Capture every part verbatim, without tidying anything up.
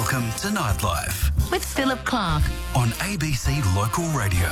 Welcome to Nightlife with Philip Clark on A B C Local Radio.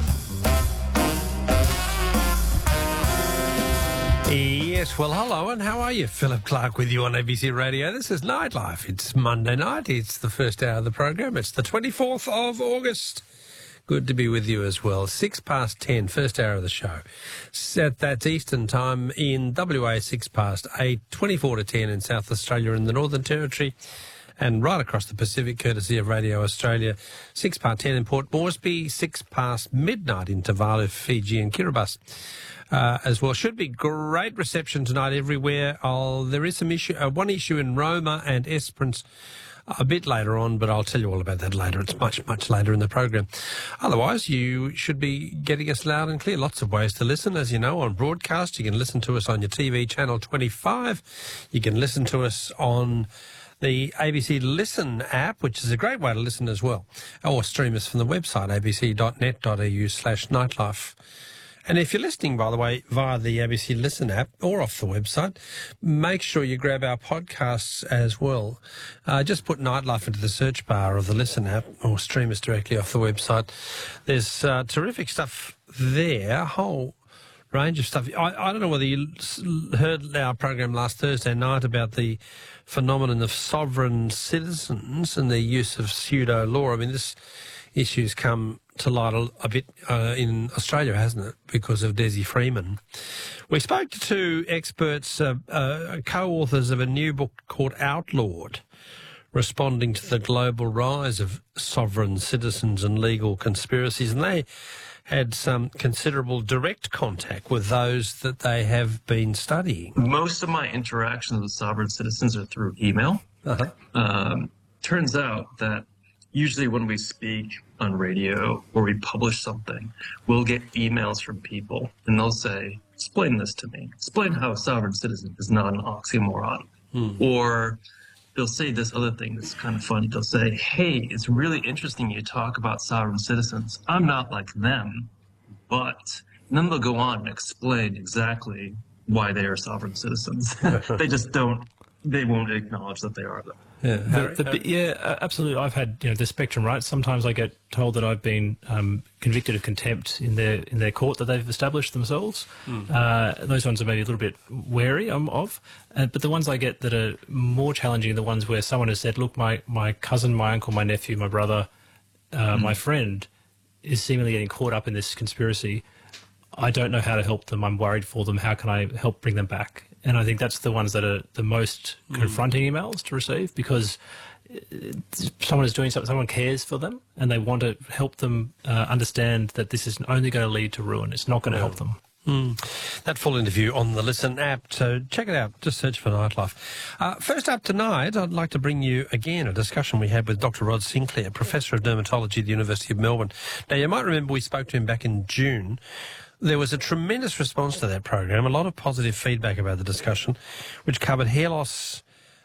Yes, well, hello, and how are you? Philip Clark with you on A B C Radio. This is Nightlife. It's Monday night. It's the first hour of the program. It's the twenty-fourth of August. Good to be with you as well. Six past ten, first hour of the show. Set that's Eastern time in W A, six past eight, twenty-four to ten in South Australia and the Northern Territory, and right across the Pacific, courtesy of Radio Australia. Six past ten in Port Moresby, six past midnight in Tuvalu, Fiji and Kiribati. Uh, as well. Should be great reception tonight everywhere. I'll, there is some issue, uh, one issue in Roma and Esperance a bit later on, but I'll tell you all about that later. It's much, much later in the program. Otherwise, you should be getting us loud and clear. Lots of ways to listen, as you know, on broadcast. You can listen to us on your T V channel twenty-five. You can listen to us on the A B C Listen app, which is a great way to listen as well. Or stream us from the website, abc.net.au slash nightlife. And if you're listening, by the way, via the A B C Listen app or off the website, make sure you grab our podcasts as well. Uh, just put Nightlife into the search bar of the Listen app or stream us directly off the website. There's uh, terrific stuff there, a whole range of stuff. I, I don't know whether you heard our program last Thursday night about the phenomenon of sovereign citizens and the use of pseudo law. I mean, this issue's come to light a, a bit uh, in Australia, hasn't it, because of Desi Freeman. We spoke to two experts, uh, uh, co-authors of a new book called Outlawed, responding to the global rise of sovereign citizens and legal conspiracies, and they had some considerable direct contact with those that they have been studying. Most of my interactions with sovereign citizens are through email. Uh-huh. Um, turns out that usually when we speak on radio or we publish something, we'll get emails from people and they'll say, explain this to me. Explain how a sovereign citizen is not an oxymoron. Hmm. Or they'll say this other thing that's kind of funny. They'll say, hey, it's really interesting you talk about sovereign citizens. I'm not like them, but... And then they'll go on and explain exactly why they are sovereign citizens. They just don't, they won't acknowledge that they are them. Yeah, The, the, yeah, absolutely. I've had you know the spectrum, right? Sometimes I get told that I've been um, convicted of contempt in their in their court that they've established themselves. Mm. Uh, those ones are maybe a little bit wary um, of, uh, but the ones I get that are more challenging are the ones where someone has said, "Look, my my cousin, my uncle, my nephew, my brother, uh, mm. my friend is seemingly getting caught up in this conspiracy. I don't know how to help them. I'm worried for them. How can I help bring them back?" And I think that's the ones that are the most mm. confronting emails to receive, because someone is doing something, someone cares for them, and they want to help them uh, understand that this is only going to lead to ruin. It's not going to help them. Mm. That full interview on the Listen app, so check it out. Just search for Nightlife. Uh, first up tonight, I'd like to bring you again a discussion we had with Doctor Rod Sinclair, Professor of Dermatology at the University of Melbourne. Now, you might remember we spoke to him back in June. There was a tremendous response to that program, a lot of positive feedback about the discussion, which covered hair loss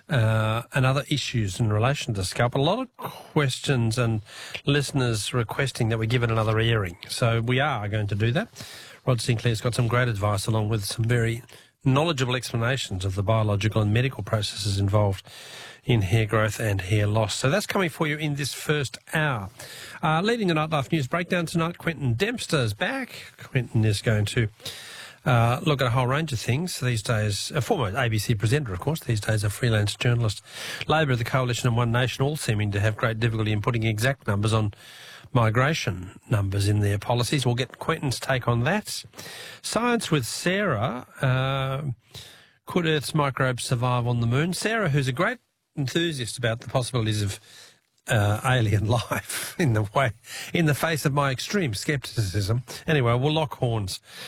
uh, and other issues in relation to scalp. A lot of questions and listeners requesting that we give it another airing. So we are going to do that. Rod Sinclair's got some great advice along with some very knowledgeable explanations of the biological and medical processes involved in hair growth and hair loss. So that's coming for you in this first hour. Uh, leading the Nightlife News Breakdown tonight, Quentin Dempster's back. Quentin is going to uh, look at a whole range of things these days. A former A B C presenter, of course, these days a freelance journalist. Labor, the Coalition and One Nation all seeming to have great difficulty in putting exact numbers on migration numbers in their policies. We'll get Quentin's take on that. Science with Sarah. Uh, could Earth's microbes survive on the moon? Sarah, who's a great enthusiast about the possibilities of uh, alien life in the way, in the face of my extreme scepticism. Anyway, we'll lock horns